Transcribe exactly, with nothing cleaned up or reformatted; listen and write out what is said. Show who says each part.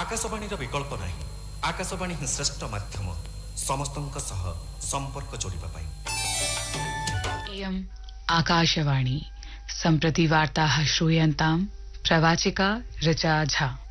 Speaker 1: आकाशवाणी विकल्प नहीं। आकाशवाणी ही श्रेष्ठ माध्यम समस्तंक सह संपर्क जोड़िबा पाई।
Speaker 2: इयम् आकाशवाणी। सम्प्रति वार्ताः श्रूयन्ताम् प्रवाचिका ऋचा झा।